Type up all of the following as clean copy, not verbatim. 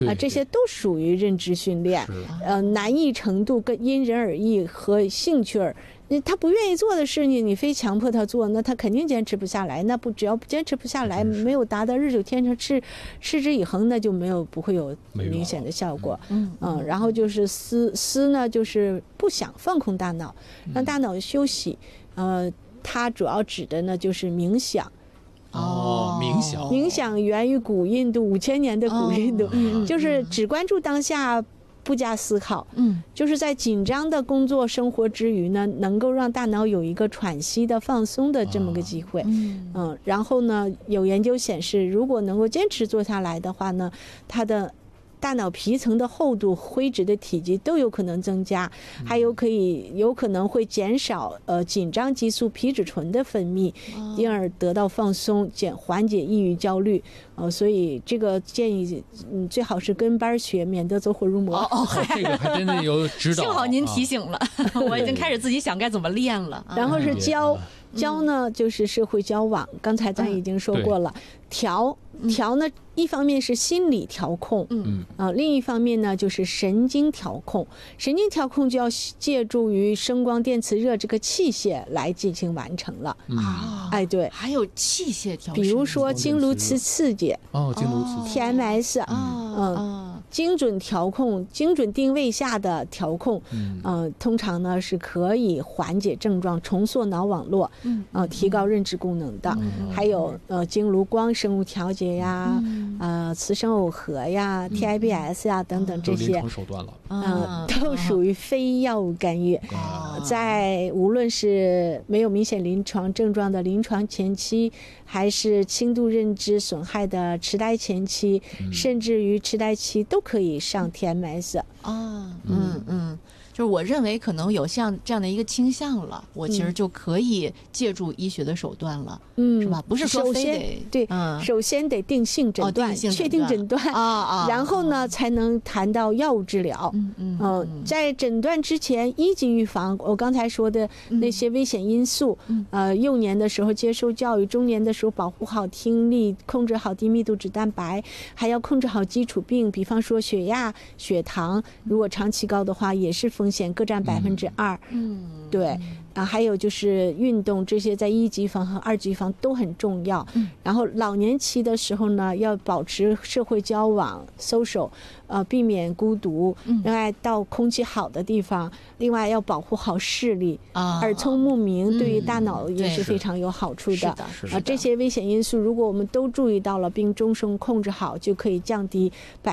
这些都属于认知训练。难易程度跟因人而异和兴趣儿。他不愿意做的事情，你非强迫他做，那他肯定坚持不下来。那只要坚持不下来，没有达到日久天长、持之以恒，那就不会有明显的效果。然后就是思呢，就是不想放空大脑，让大脑休息。它主要指的呢就是冥想。冥想源于古印度5000年的古印度，就是只关注当下。不加思考，就是在紧张的工作生活之余呢，能够让大脑有一个喘息的放松的这么个机会。然后呢，有研究显示，如果能够坚持做下来的话呢，它的大脑皮层的厚度、灰质的体积都有可能增加，还有可能会减少紧张激素皮质醇的分泌，因而得到放松，缓解抑郁焦虑。所以这个建议最好是跟班学，免得走火入魔。 这个还真的有指导。 幸好您提醒了，我已经开始自己想该怎么练了。 然后是交呢，就是社会交往，刚才咱已经说过了。调呢，一方面是心理调控，另一方面呢就是神经调控。神经调控就要借助于声光电磁热这个器械来进行完成了。对， 还有器械调， 比如说经颅磁刺激经颅刺激 TMS，精准调控、精准定位下的调控，通常呢是可以缓解症状、重塑脑网络，提高认知功能的。还有经颅光生物调节呀，磁生耦合呀、TIBS 呀等等这些， 手段了， 都属于非药物干预。在无论是没有明显临床症状的临床前期，还是轻度认知损害的痴呆前期，甚至于痴呆期，都可以上 TMS。 就是我认为可能有像这样的一个倾向了，我其实就可以借助医学的手段了，是吧？不是说非得首先得定性诊断，确定诊断然后呢才能谈到药物治疗。在诊断之前，一级预防，我刚才说的那些危险因素，幼年的时候接受教育，中年的时候保护好听力，控制好低密度脂蛋白，还要控制好基础病，比方说血压、血糖，如果长期高的话，也是风险各占2%。对。还有就是运动，这些在1级预防和2级预防都很重要。然后老年期的时候呢，要保持社会交往 social，避免孤独，另外到空气好的地方，另外要保护好视力，耳聪目明对于大脑也是非常有好处的。这些危险因素如果我们都注意到了，并终生控制好，就可以降低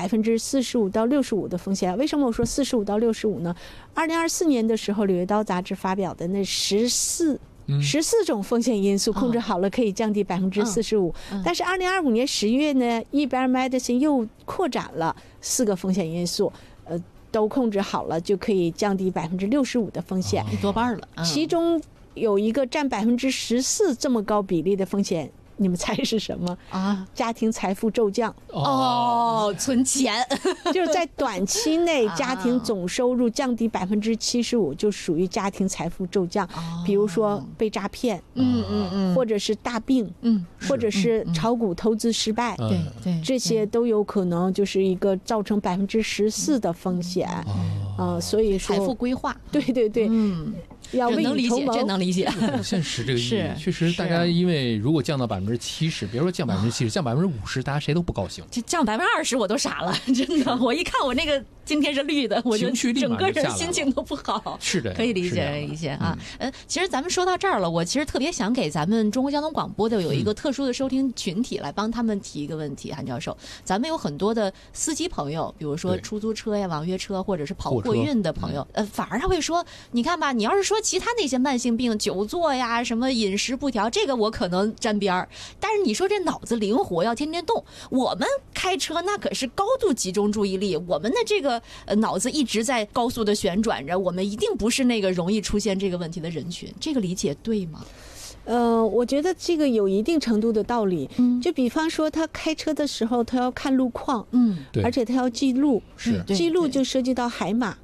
45%到65%的风险。为什么我说45%到65%呢？2024年的时候，《柳叶刀》杂志发表的那14种风险因素控制好了，可以降低45%。但是2025年10月呢，Ibermedicine 又扩展了4个风险因素，都控制好了，就可以降低65%的风险， 多半了。 其中有一个占14%这么高比例的风险，你们猜是什么家庭财富骤降。 存钱就是在短期内家庭总收入降低75%，就属于家庭财富骤降。比如说被诈骗，或者是大病，或者是炒股投资失败，这些都有可能就是一个造成14%的风险。所以说财富规划， 对，要未雨绸缪， 这能理解。 现实这个意义，确实大家因为如果降到70%，别说降70%，降50%，大家谁都不高兴。 这降20%我都傻了，真的。我一看我那个今天是绿的，我就整个人心情都不好。 是的， 可以理解啊。其实咱们说到这儿了，我其实特别想给咱们中国交通广播的有一个特殊的收听群体来帮他们提一个问题，韩教授，咱们有很多的司机朋友，比如说出租车呀、网约车或者是跑货运的朋友，反而他会说，你看吧，你要是说其他那些慢性病，久坐呀，什么饮食不调，这个我可能沾边儿。但是你说这脑子灵活，要天天动，我们开车那可是高度集中注意力，我们的这个脑子一直在高速的旋转着，我们一定不是那个容易出现这个问题的人群。这个理解对吗？ 我觉得这个有一定程度的道理。就比方说他开车的时候，他要看路况，而且他要记录，记录就涉及到海马。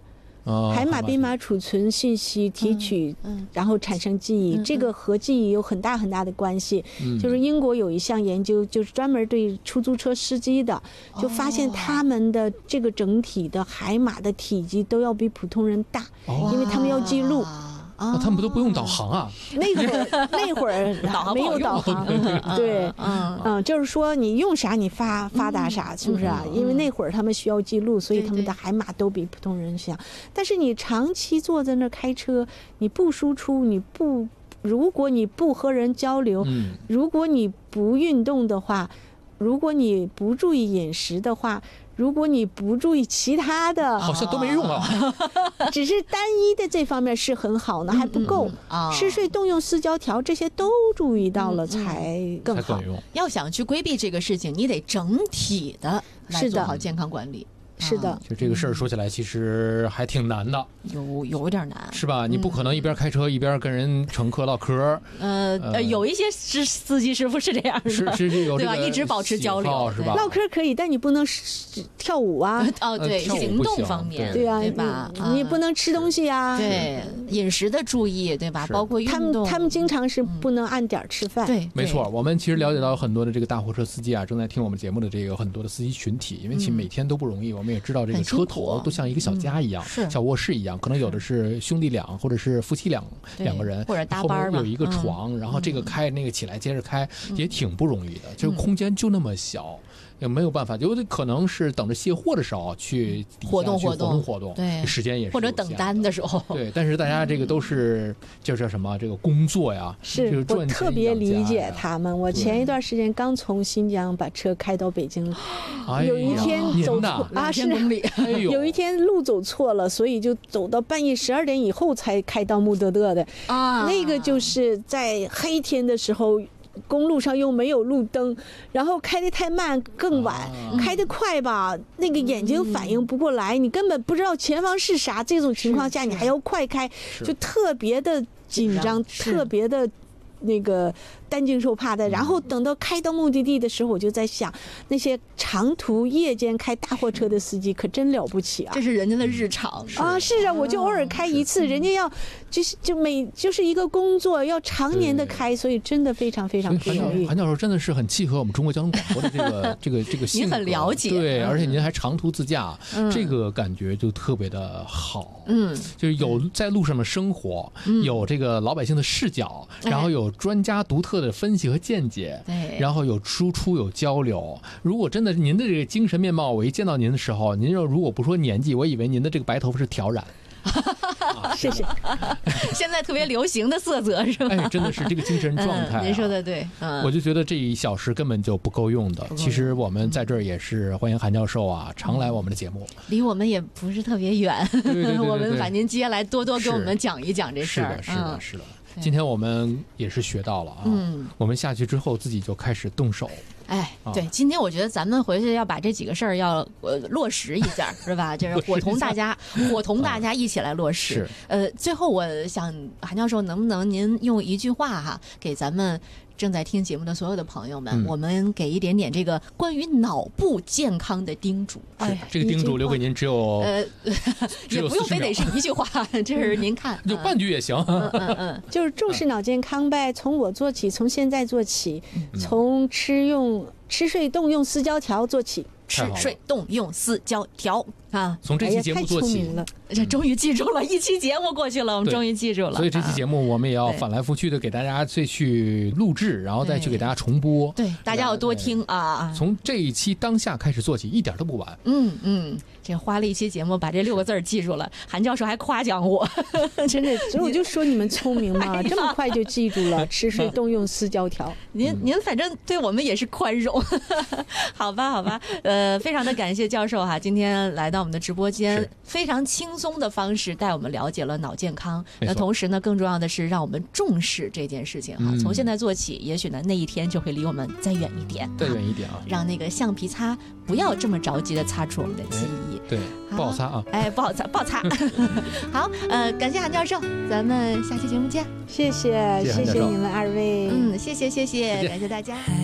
海马编码储存信息、提取，然后产生记忆，这个和记忆有很大很大的关系。就是英国有一项研究，就是专门对出租车司机的，就发现他们的这个整体的海马的体积都要比普通人大，因为他们要记录。 他们都不用导航啊？ 那会儿没有导航，对，就是说你用啥你发达啥，是不是啊？因为那会儿他们需要记录，所以他们的海马都比普通人小。但是你长期坐在那开车，你不输出，如果你不和人交流，如果你不运动的话，如果你不注意饮食的话，如果你不注意其他的， 好像都没用啊。 只是单一的这方面是很好呢，还不够。吃睡动用四焦条这些都注意到了才更好。 要想去规避这个事情，你得整体的来做好健康管理。 是的， 就这个事儿说起来，其实还挺难的， 有点难， 是吧？你不可能一边开车一边跟人乘客唠嗑。 有一些司机师傅是这样的， 是有对吧？一直保持交流， 是吧？ 唠嗑可以，但你不能跳舞啊。 对，行动方面， 对啊， 对吧？ 你不能吃东西啊。 对，饮食的注意，对吧？包括运动， 他们经常是不能按点吃饭。 对， 没错。我们其实了解到很多的这个大货车司机啊，正在听我们节目的这个很多的司机群体，因为其实每天都不容易。我们也知道这个车头都像一个小家一样，小卧室一样，可能有的是兄弟俩或者是夫妻两个人， 或者搭班有一个床，然后这个开那个起来接着开，也挺不容易的。这个空间就那么小。也没有办法，有的可能是等着卸货的时候去活动， 对，时间也是或者等单的时候， 对。但是大家这个都是叫什么？这个工作呀， 是我特别理解他们。我前一段时间刚从新疆把车开到北京，有一天走错有一天路走错了，所以就走到半夜12点以后才开到穆德勒的那个就是在黑天的时候。公路上又没有路灯，然后开得太慢更晚，开得快吧，那个眼睛反应不过来，你根本不知道前方是啥，这种情况下你还要快开，就特别的紧张，特别的那个担惊受怕的。然后等到开到目的地的时候，我就在想，那些长途夜间开大货车的司机可真了不起啊！ 这是人家的日常啊！是啊，我就偶尔开一次，人家要就是一个工作，要常年的开，所以真的非常非常不容易。 韩教授真的是很契合我们中国交通广播的这个性格， 您很了解， 对，而且您还长途自驾，这个感觉就特别的好。就是有在路上的生活，有这个老百姓的视角，然后有专家独特的分析和见解， 对， 然后有输出有交流。如果真的您的这个精神面貌，我一见到您的时候，您如果不说年纪，我以为您的这个白头发是挑染。 谢谢。 现在特别流行的色泽是吧？ 哎，真的是这个精神状态。 您说的对， 我就觉得这1小时根本就不够用的。其实我们在这儿也是欢迎韩教授啊，常来我们的节目。 离我们也不是特别远， 对我们把您接下来多给我们讲一讲这事儿。 是的。今天我们也是学到了啊，我们下去之后自己就开始动手。 对，今天我觉得咱们回去要把这几个事儿要落实一下，是吧？就是伙同大家一起来落实。最后我想韩教授，能不能您用一句话给咱们正在听节目的所有的朋友们，我们给一点点这个关于脑部健康的叮嘱。 这个叮嘱留给您只有也不用非得是一句话，这是您看， 就半句也行。 就是重视脑健康呗，从我做起，从现在做起，从吃睡动用四焦条做起。 吃睡动用四焦条啊！ 从这期节目做起， 这终于记住了。一期节目过去了，我们终于记住了。 所以这期节目我们也要反来覆去的给大家再去录制，然后再去给大家重播。 对，大家要多听啊！ 从这一期当下开始做起，一点都不晚。 这花了一期节目把这6个字记住了，韩教授还夸奖我， 真的，所以我就说你们聪明嘛，这么快就记住了。吃睡动用四焦条， 您反正对我们也是宽容，好吧，非常的感谢教授今天来到我们的直播间，非常轻松的方式带我们了解了脑健康。那同时呢，更重要的是让我们重视这件事情从现在做起，也许呢那一天就会离我们再远一点，让那个橡皮擦不要这么着急的擦出我们的记忆。 对，不好擦啊！ 不好擦。好，感谢韩教授，咱们下期节目见。 谢谢你们2位。 谢谢，感谢大家。